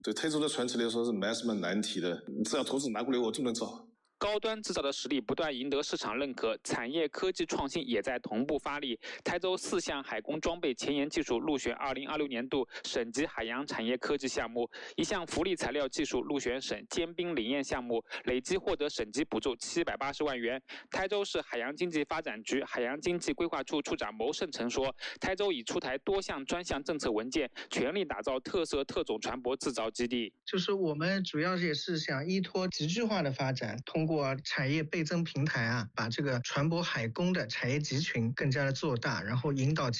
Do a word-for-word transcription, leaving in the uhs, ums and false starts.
对台州的传奇来说是没什么难题的，只要投资拿过来我就能造。 高端制造的实力不断赢得市场认可，产业科技创新也在同步发力。台州四项海工装备前沿技术入选二零二六年度省级海洋产业科技项目，一项浮力材料技术入选省尖兵理念项目，累计获得省级补助七百八十万元。台州市海洋经济发展局海洋经济规划处处长牟胜成说，台州已出台多项专项政策文件，全力打造特色特种船舶制造基地。 就是我们主要也是想依托集聚化的发展，通过产业倍增平台啊，把这个船舶海工的产业集群更加的做大，然后引导集